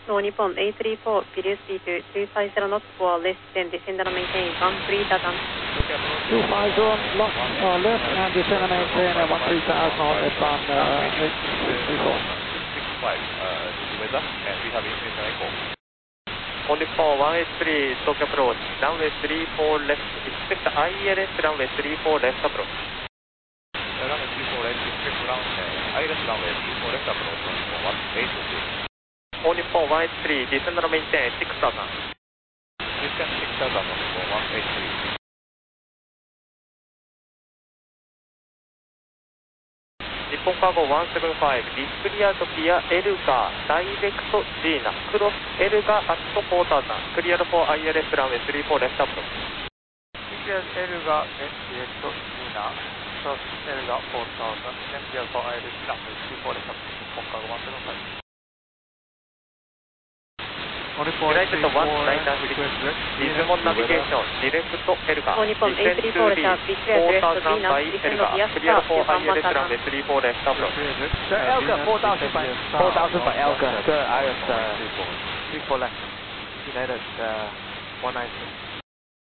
No Nippon 834, Piru speed to 250 knots for less than descend and maintain 13 Tatan. 250 knots left and descend and maintain 13,000 left on 834. 5, weather, and we have information echo. On Nippon 183, Tokyo approach, runway 34 left, expect ILS runway 34 left approach. Runway 34 left, expect ILS runway 34 left approach on 183. On Nippon 183, descend and maintain 6,000. Descend 6,000 on Nippon 183. Nippon Cargo 175, disclear to clear Elgar, direct Gina, cross Elgar at 4,000, clear for ILS runway 34 left approach. Clear Elgar, direct Gina, cross Elgar 4,000, then clear for ILS runway 34 left approach, Nippon Cargo 175. United 1, Titan 3, Dismon navigation, direct Elgar, No Nippon descend to 834, be Leta, 4,000 by Elgar, clear for ILS runway 34 left approach. So Elgar 4,000 by Elgar, go ILS 34 left, United 193.